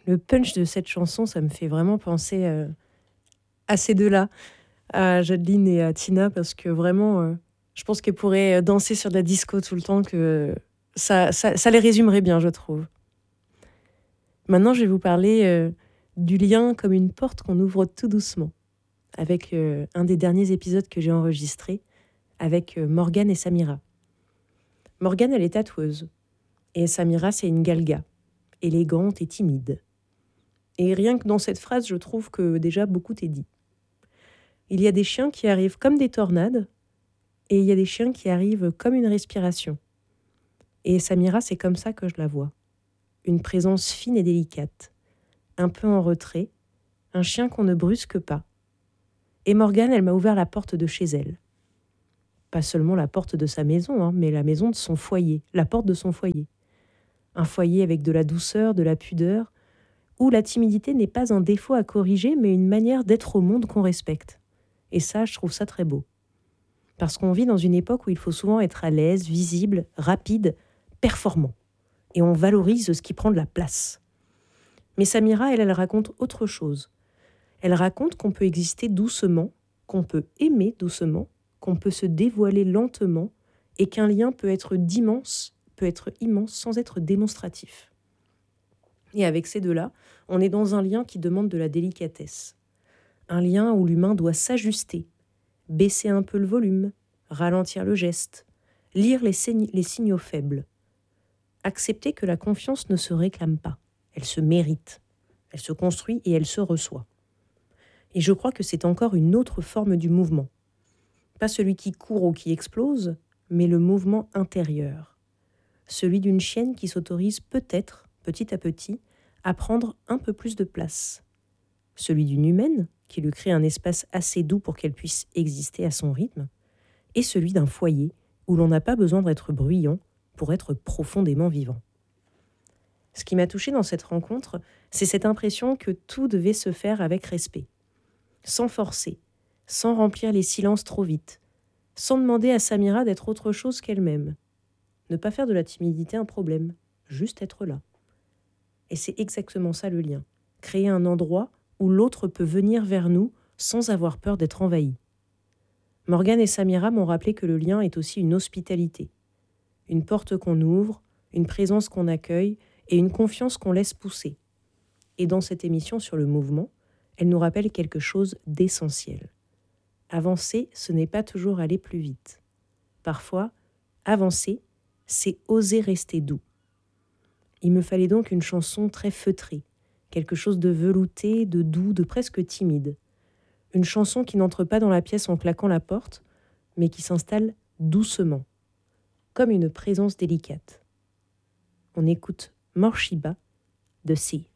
Le punch de cette chanson, ça me fait vraiment penser à ces deux-là, à Jadeline et à Tina, parce que vraiment, je pense qu'elles pourraient danser sur de la disco tout le temps, que ça les résumerait bien, je trouve. Maintenant, je vais vous parler du lien comme une porte qu'on ouvre tout doucement, avec un des derniers épisodes que j'ai enregistré, avec Morgane et Samira. Morgane, elle est tatoueuse, et Samira, c'est une galga, élégante et timide. Et rien que dans cette phrase, je trouve que déjà beaucoup est dit. Il y a des chiens qui arrivent comme des tornades, et il y a des chiens qui arrivent comme une respiration. Et Samira, c'est comme ça que je la vois. Une présence fine et délicate, un peu en retrait, un chien qu'on ne brusque pas. Et Morgane, elle m'a ouvert la porte de chez elle. Pas seulement la porte de sa maison, mais la maison de son foyer, la porte de son foyer. Un foyer avec de la douceur, de la pudeur, où la timidité n'est pas un défaut à corriger, mais une manière d'être au monde qu'on respecte. Et ça, je trouve ça très beau. Parce qu'on vit dans une époque où il faut souvent être à l'aise, visible, rapide, performant. Et on valorise ce qui prend de la place. Mais Samira, elle raconte autre chose. Elle raconte qu'on peut exister doucement, qu'on peut aimer doucement, qu'on peut se dévoiler lentement et qu'un lien peut être immense sans être démonstratif. Et avec ces deux-là, on est dans un lien qui demande de la délicatesse. Un lien où l'humain doit s'ajuster, baisser un peu le volume, ralentir le geste, lire les signaux faibles. Accepter que la confiance ne se réclame pas, elle se mérite, elle se construit et elle se reçoit. Et je crois que c'est encore une autre forme du mouvement. Pas celui qui court ou qui explose, mais le mouvement intérieur. Celui d'une chienne qui s'autorise peut-être, petit à petit, à prendre un peu plus de place. Celui d'une humaine qui lui crée un espace assez doux pour qu'elle puisse exister à son rythme. Et celui d'un foyer où l'on n'a pas besoin d'être bruyant pour être profondément vivant. Ce qui m'a touchée dans cette rencontre, c'est cette impression que tout devait se faire avec respect. Sans forcer, sans remplir les silences trop vite, sans demander à Samira d'être autre chose qu'elle-même. Ne pas faire de la timidité un problème, juste être là. Et c'est exactement ça le lien. Créer un endroit où l'autre peut venir vers nous sans avoir peur d'être envahi. Morgane et Samira m'ont rappelé que le lien est aussi une hospitalité. Une porte qu'on ouvre, une présence qu'on accueille et une confiance qu'on laisse pousser. Et dans cette émission sur le mouvement, elle nous rappelle quelque chose d'essentiel. Avancer, ce n'est pas toujours aller plus vite. Parfois, avancer, c'est oser rester doux. Il me fallait donc une chanson très feutrée, quelque chose de velouté, de doux, de presque timide. Une chanson qui n'entre pas dans la pièce en claquant la porte, mais qui s'installe doucement, comme une présence délicate. On écoute Morshiba de Sea.